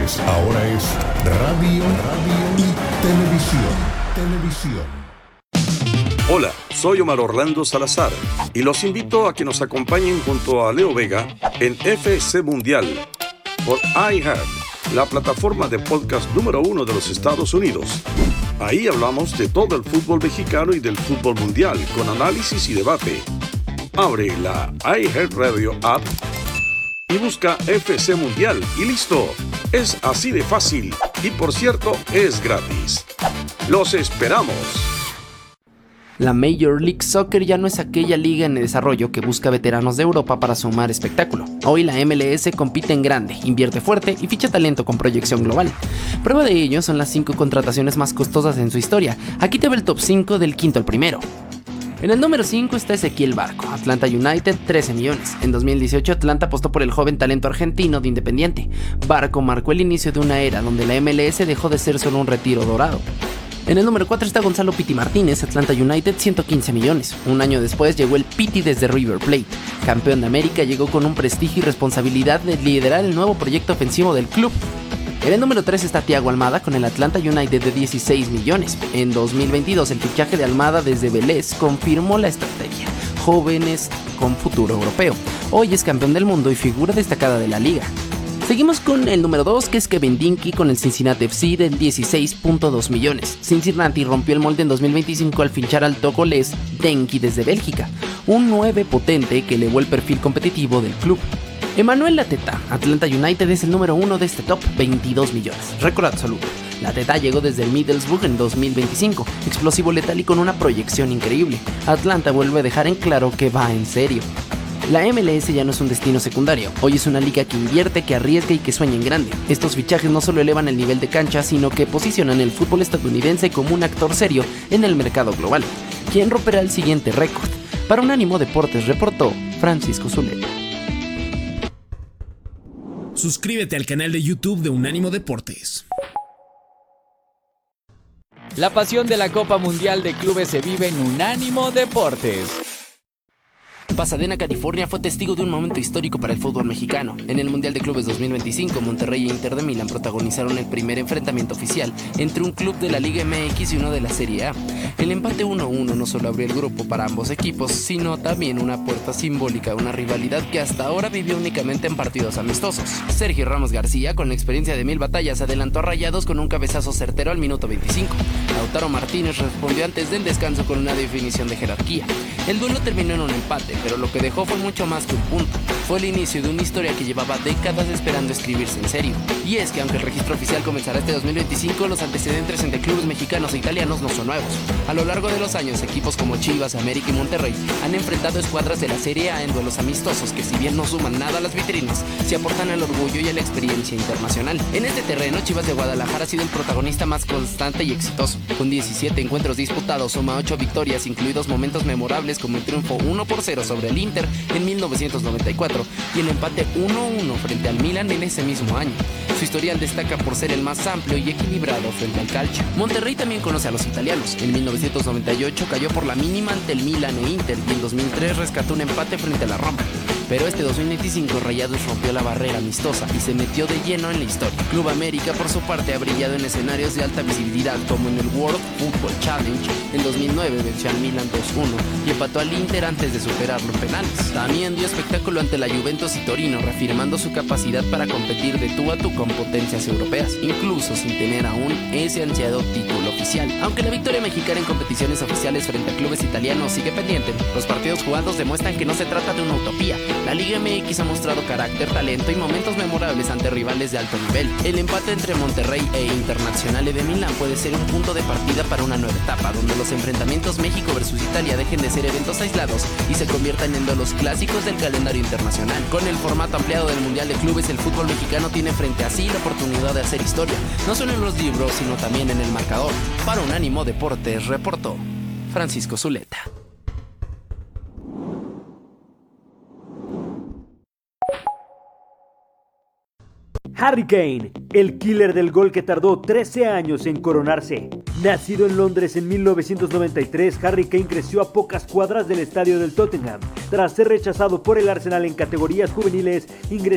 Ahora es radio y televisión. Hola, soy Omar Orlando Salazar y los invito a que nos acompañen junto a Leo Vega en FC Mundial por iHeart, la plataforma de podcast número 1 de los Estados Unidos. Ahí hablamos de todo el fútbol mexicano y del fútbol mundial con análisis y debate. Abre la iHeart Radio app y busca FC Mundial y listo. Es así de fácil y por cierto es gratis. ¡Los esperamos! La Major League Soccer ya no es aquella liga en desarrollo que busca veteranos de Europa para sumar espectáculo. Hoy la MLS compite en grande, invierte fuerte y ficha talento con proyección global. Prueba de ello son las 5 contrataciones más costosas en su historia. Aquí te va el top 5 del quinto al primero. En el número 5 está Ezequiel Barco, Atlanta United, 13 millones. En 2018 Atlanta apostó por el joven talento argentino de Independiente. Barco marcó el inicio de una era donde la MLS dejó de ser solo un retiro dorado. En el número 4 está Gonzalo Piti Martínez, Atlanta United, 115 millones. Un año después llegó el Piti desde River Plate. Campeón de América, llegó con un prestigio y responsabilidad de liderar el nuevo proyecto ofensivo del club. En el número 3 está Thiago Almada con el Atlanta United de 16 millones. En 2022 el fichaje de Almada desde Vélez confirmó la estrategia. Jóvenes con futuro europeo. Hoy es campeón del mundo y figura destacada de la liga. Seguimos con el número 2, que es Kevin Dinky con el Cincinnati FC de 16.2 millones. Cincinnati rompió el molde en 2025 al fichar al togolés Denki desde Bélgica, un 9 potente que elevó el perfil competitivo del club. Emmanuel Lateta, Atlanta United, es el número 1 de este top, 22 millones, récord absoluto. Lateta llegó desde el Middlesbrough en 2025, explosivo, letal y con una proyección increíble. Atlanta vuelve a dejar en claro que va en serio. La MLS ya no es un destino secundario, hoy es una liga que invierte, que arriesga y que sueña en grande. Estos fichajes no solo elevan el nivel de cancha, sino que posicionan el fútbol estadounidense como un actor serio en el mercado global. ¿Quién romperá el siguiente récord? Para Unánimo Deportes reportó Francisco Zuleta. Suscríbete al canal de YouTube de Unánimo Deportes. La pasión de la Copa Mundial de Clubes se vive en Unánimo Deportes. Pasadena, California fue testigo de un momento histórico para el fútbol mexicano. En el Mundial de Clubes 2025, Monterrey e Inter de Milán protagonizaron el primer enfrentamiento oficial entre un club de la Liga MX y uno de la Serie A. El empate 1-1 no solo abrió el grupo para ambos equipos, sino también una puerta simbólica a una rivalidad que hasta ahora vivió únicamente en partidos amistosos. Sergio Ramos García, con la experiencia de 1000 batallas, adelantó a Rayados con un cabezazo certero al minuto 25. Lautaro Martínez respondió antes del descanso con una definición de jerarquía. El duelo terminó en un empate, pero lo que dejó fue mucho más que un punto. Fue el inicio de una historia que llevaba décadas esperando escribirse en serio. Y es que aunque el registro oficial comenzará este 2025, los antecedentes entre clubes mexicanos e italianos no son nuevos. A lo largo de los años, equipos como Chivas, América y Monterrey han enfrentado escuadras de la Serie A en duelos amistosos que, si bien no suman nada a las vitrinas, se aportan al orgullo y a la experiencia internacional. En este terreno, Chivas de Guadalajara ha sido el protagonista más constante y exitoso. Con 17 encuentros disputados, suma 8 victorias, incluidos momentos memorables como el triunfo 1-0 sobre el Inter en 1994 y el empate 1-1 frente al Milan en ese mismo año. Su historial destaca por ser el más amplio y equilibrado frente al calcio. Monterrey también conoce a los italianos. En 1998 cayó por la mínima ante el Milan e Inter y en 2003 rescató un empate frente a la Roma. Pero este 2025 Rayados rompió la barrera amistosa y se metió de lleno en la historia. Club América, por su parte, ha brillado en escenarios de alta visibilidad como en el World Football Challenge. En 2009 venció al Milan 2-1 y empató al Inter antes de superarlo en penales. También dio espectáculo ante la Juventus y Torino, reafirmando su capacidad para competir de tú a tú con potencias europeas, incluso sin tener aún ese ansiado título oficial. Aunque la victoria mexicana en competiciones oficiales frente a clubes italianos sigue pendiente, los partidos jugados demuestran que no se trata de una utopía. La Liga MX ha mostrado carácter, talento y momentos memorables ante rivales de alto nivel. El empate entre Monterrey e Internazionale de Milán puede ser un punto de partida para una nueva etapa, donde los enfrentamientos México versus Italia dejen de ser eventos aislados y se conviertan en los clásicos del calendario internacional. Con el formato ampliado del Mundial de Clubes, el fútbol mexicano tiene frente a sí la oportunidad de hacer historia, no solo en los libros, sino también en el marcador. Para Unánimo Deportes, reportó Francisco Zuleta. Harry Kane, el killer del gol que tardó 13 años en coronarse. Nacido en Londres en 1993, Harry Kane creció a pocas cuadras del estadio del Tottenham. Tras ser rechazado por el Arsenal en categorías juveniles, ingresó